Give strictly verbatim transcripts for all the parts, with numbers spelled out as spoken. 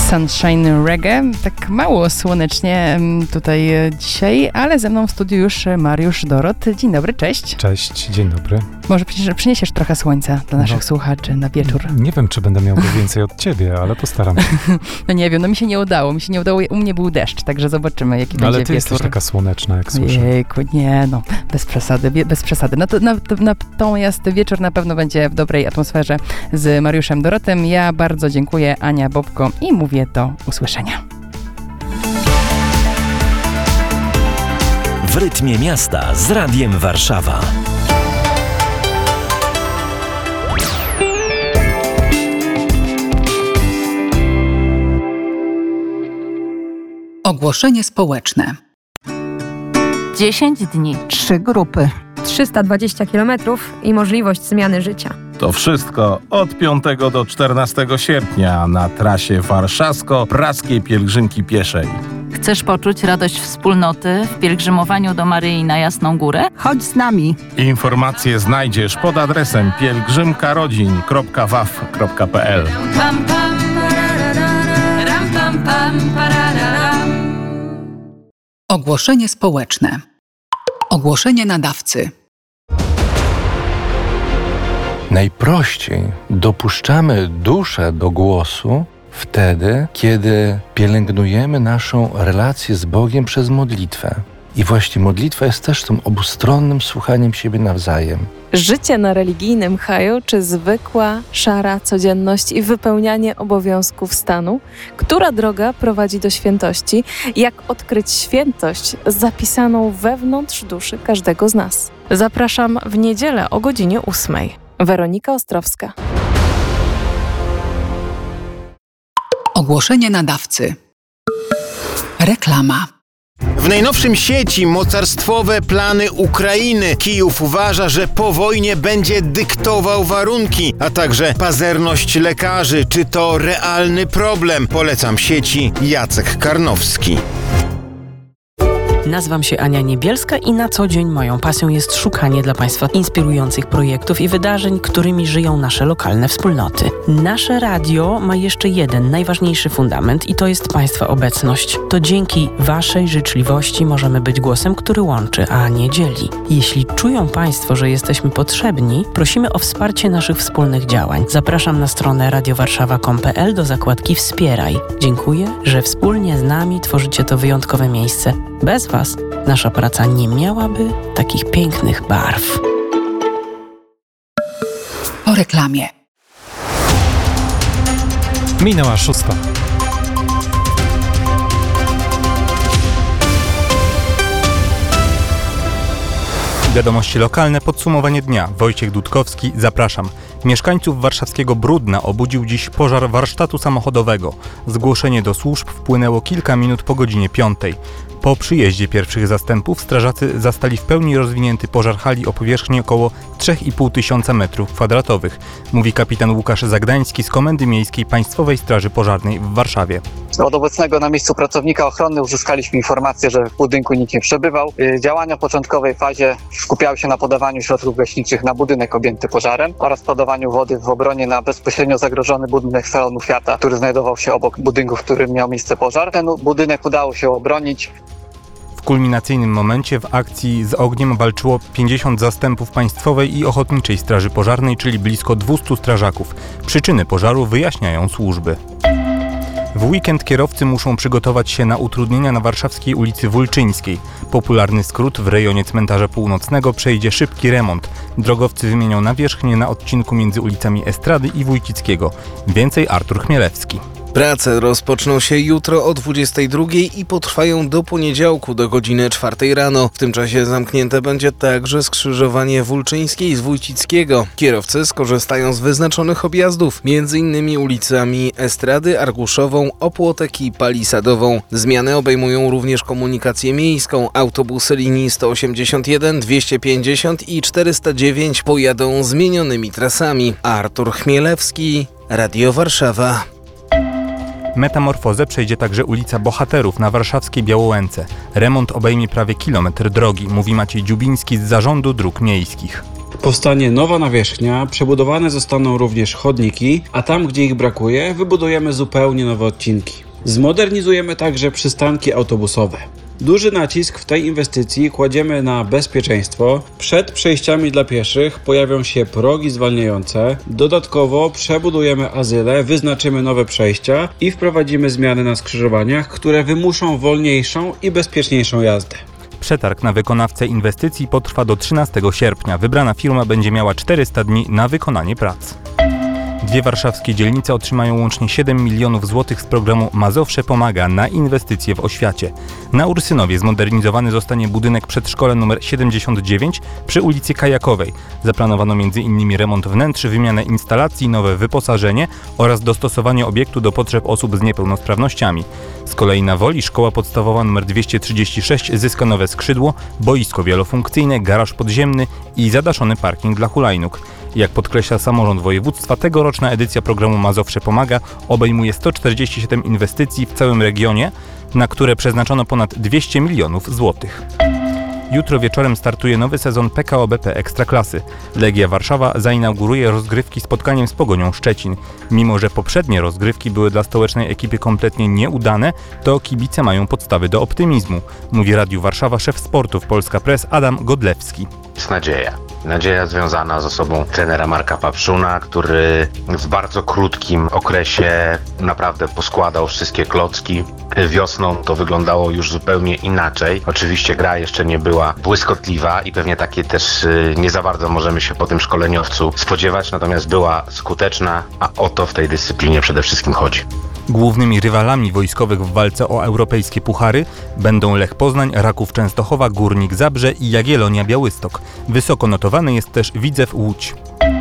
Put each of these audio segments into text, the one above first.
Sunshine Reggae. Tak mało słonecznie tutaj dzisiaj, ale ze mną w studiu już Mariusz Dorot. Dzień dobry, cześć. Cześć, dzień dobry. Może przecież przyniesiesz trochę słońca dla naszych no, słuchaczy na wieczór. Nie wiem, czy będę miał go więcej od ciebie, ale postaram się. No nie wiem, no mi się nie udało. Mi się nie udało, u mnie był deszcz, także zobaczymy, jaki no, będzie ale ty wieczór. jesteś taka słoneczna, jak słyszę. Jejku, nie no, bez przesady, bez przesady. No to, natomiast wieczór na pewno będzie w dobrej atmosferze z Mariuszem Dorotem. Ja bardzo dziękuję, Ania Bobko, i mówię do usłyszenia. W rytmie miasta z Radiem Warszawa. Ogłoszenie społeczne. dziesięć dni. Trzy grupy. trzysta dwadzieścia kilometrów i możliwość zmiany życia. To wszystko od piątego do czternastego sierpnia na trasie warszawsko-praskiej pielgrzymki pieszej. Chcesz poczuć radość wspólnoty w pielgrzymowaniu do Maryi na Jasną Górę? Chodź z nami. Informacje znajdziesz pod adresem pielgrzymkarodzin kropka w a f kropka p l. Ogłoszenie społeczne. Ogłoszenie nadawcy. Najprościej dopuszczamy duszę do głosu wtedy, kiedy pielęgnujemy naszą relację z Bogiem przez modlitwę. I właśnie modlitwa jest też tym obustronnym słuchaniem siebie nawzajem. Życie na religijnym haju, czy zwykła, szara codzienność i wypełnianie obowiązków stanu? Która droga prowadzi do świętości? Jak odkryć świętość zapisaną wewnątrz duszy każdego z nas? Zapraszam w niedzielę o godzinie ósmej. Weronika Ostrowska. Ogłoszenie nadawcy. Reklama. W najnowszym sieci mocarstwowe plany Ukrainy Kijów uważa, że po wojnie będzie dyktował warunki, a także pazerność lekarzy. Czy to realny problem? Polecam sieci Jacek Karnowski. Nazywam się Ania Niebielska i na co dzień moją pasją jest szukanie dla Państwa inspirujących projektów i wydarzeń, którymi żyją nasze lokalne wspólnoty. Nasze radio ma jeszcze jeden najważniejszy fundament i to jest Państwa obecność. To dzięki Waszej życzliwości możemy być głosem, który łączy, a nie dzieli. Jeśli czują Państwo, że jesteśmy potrzebni, prosimy o wsparcie naszych wspólnych działań. Zapraszam na stronę radio warszawa kropka com kropka p l do zakładki Wspieraj. Dziękuję, że wspólnie z nami tworzycie to wyjątkowe miejsce. Bez Was nasza praca nie miałaby takich pięknych barw. Po reklamie. Minęła szósta. Wiadomości lokalne, podsumowanie dnia. Wojciech Dudkowski, zapraszam. Mieszkańców warszawskiego Bródna obudził dziś pożar warsztatu samochodowego. Zgłoszenie do służb wpłynęło kilka minut po godzinie piątej. Po przyjeździe pierwszych zastępów strażacy zastali w pełni rozwinięty pożar hali o powierzchni około trzy i pół tysiąca metrów kwadratowych, mówi kapitan Łukasz Zagdański z Komendy Miejskiej Państwowej Straży Pożarnej w Warszawie. Od obecnego na miejscu pracownika ochrony uzyskaliśmy informację, że w budynku nikt nie przebywał. Działania w początkowej fazie skupiały się na podawaniu środków gaśniczych na budynek objęty pożarem oraz podawaniu wody w obronie na bezpośrednio zagrożony budynek salonu Fiata, który znajdował się obok budynku, w którym miał miejsce pożar. Ten budynek udało się obronić. W kulminacyjnym momencie w akcji z ogniem walczyło pięćdziesiąt zastępów Państwowej i Ochotniczej Straży Pożarnej, czyli blisko dwieście strażaków. Przyczyny pożaru wyjaśniają służby. W weekend kierowcy muszą przygotować się na utrudnienia na warszawskiej ulicy Wólczyńskiej. Popularny skrót w rejonie Cmentarza Północnego przejdzie szybki remont. Drogowcy wymienią nawierzchnię na odcinku między ulicami Estrady i Wójcickiego. Więcej Artur Chmielewski. Prace rozpoczną się jutro o dwudziestej drugiej i potrwają do poniedziałku do godziny czwartej rano. W tym czasie zamknięte będzie także skrzyżowanie Wólczyńskiej z Wójcickiego. Kierowcy skorzystają z wyznaczonych objazdów, między innymi ulicami Estrady, Arguszową, Opłotek i Palisadową. Zmiany obejmują również komunikację miejską. Autobusy linii sto osiemdziesiąt jeden, dwieście pięćdziesiąt i czterysta dziewięć pojadą zmienionymi trasami. Artur Chmielewski, Radio Warszawa. Metamorfozę przejdzie także ulica Bohaterów na warszawskiej Białołęce. Remont obejmie prawie kilometr drogi, mówi Maciej Dziubiński z Zarządu Dróg Miejskich. Powstanie nowa nawierzchnia, przebudowane zostaną również chodniki, a tam, gdzie ich brakuje, wybudujemy zupełnie nowe odcinki. Zmodernizujemy także przystanki autobusowe. Duży nacisk w tej inwestycji kładziemy na bezpieczeństwo. Przed przejściami dla pieszych pojawią się progi zwalniające. Dodatkowo przebudujemy azyle, wyznaczymy nowe przejścia i wprowadzimy zmiany na skrzyżowaniach, które wymuszą wolniejszą i bezpieczniejszą jazdę. Przetarg na wykonawcę inwestycji potrwa do trzynastego sierpnia. Wybrana firma będzie miała czterysta dni na wykonanie prac. Dwie warszawskie dzielnice otrzymają łącznie siedem milionów złotych z programu Mazowsze Pomaga na inwestycje w oświacie. Na Ursynowie zmodernizowany zostanie budynek przedszkola nr siedemdziesiąt dziewięć przy ulicy Kajakowej. Zaplanowano m.in. remont wnętrz, wymianę instalacji, nowe wyposażenie oraz dostosowanie obiektu do potrzeb osób z niepełnosprawnościami. Z kolei na Woli szkoła podstawowa nr dwieście trzydzieści sześć zyska nowe skrzydło, boisko wielofunkcyjne, garaż podziemny i zadaszony parking dla hulajnóg. Jak podkreśla samorząd województwa, tegoroczna edycja programu Mazowsze Pomaga obejmuje sto czterdzieści siedem inwestycji w całym regionie, na które przeznaczono ponad dwieście milionów złotych. Jutro wieczorem startuje nowy sezon P K O B P Ekstraklasy. Legia Warszawa zainauguruje rozgrywki spotkaniem z Pogonią Szczecin. Mimo że poprzednie rozgrywki były dla stołecznej ekipy kompletnie nieudane, to kibice mają podstawy do optymizmu, mówi Radiu Warszawa szef sportów Polska Press Adam Godlewski. Jest nadzieja. Nadzieja związana z osobą trenera Marka Papszuna, który w bardzo krótkim okresie naprawdę poskładał wszystkie klocki. Wiosną to wyglądało już zupełnie inaczej. Oczywiście gra jeszcze nie była błyskotliwa i pewnie takie też nie za bardzo możemy się po tym szkoleniowcu spodziewać, natomiast była skuteczna, a o to w tej dyscyplinie przede wszystkim chodzi. Głównymi rywalami wojskowych w walce o europejskie puchary będą Lech Poznań, Raków Częstochowa, Górnik Zabrze i Jagiellonia Białystok. Wysoko notowany jest też Widzew Łódź.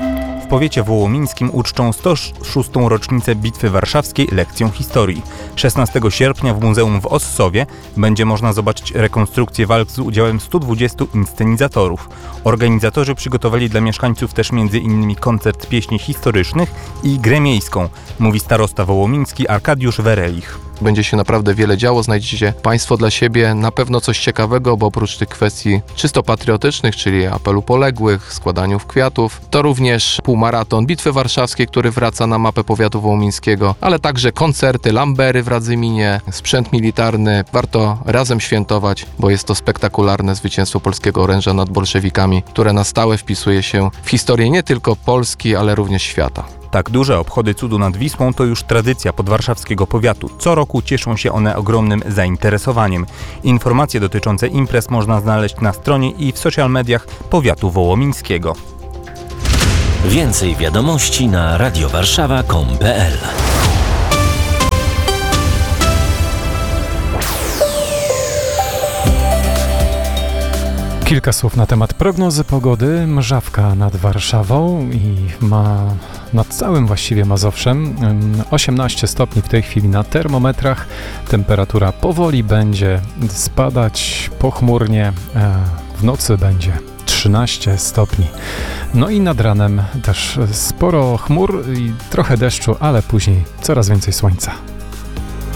W powiecie wołomińskim uczczą sto szóstą rocznicę Bitwy Warszawskiej lekcją historii. szesnastego sierpnia w Muzeum w Ossowie będzie można zobaczyć rekonstrukcję walk z udziałem stu dwudziestu inscenizatorów. Organizatorzy przygotowali dla mieszkańców też m.in. koncert pieśni historycznych i grę miejską, mówi starosta wołomiński Arkadiusz Werelich. Będzie się naprawdę wiele działo, znajdziecie Państwo dla siebie na pewno coś ciekawego, bo oprócz tych kwestii czysto patriotycznych, czyli apelu poległych, składaniu kwiatów, to również półmaraton Bitwy Warszawskiej, który wraca na mapę powiatu wołomińskiego, ale także koncerty, lambery w Radzyminie, sprzęt militarny. Warto razem świętować, bo jest to spektakularne zwycięstwo polskiego oręża nad bolszewikami, które na stałe wpisuje się w historię nie tylko Polski, ale również świata. Tak duże obchody cudu nad Wisłą to już tradycja podwarszawskiego powiatu. Co roku cieszą się one ogromnym zainteresowaniem. Informacje dotyczące imprez można znaleźć na stronie i w social mediach powiatu wołomińskiego. Więcej wiadomości na radiowarszawa kropka com kropka pe el. Kilka słów na temat prognozy pogody. Mrzawka nad Warszawą i ma nad całym właściwie Mazowszem osiemnaście stopni w tej chwili na termometrach. Temperatura powoli będzie spadać pochmurnie. W nocy będzie trzynaście stopni. No i nad ranem też sporo chmur i trochę deszczu, ale później coraz więcej słońca.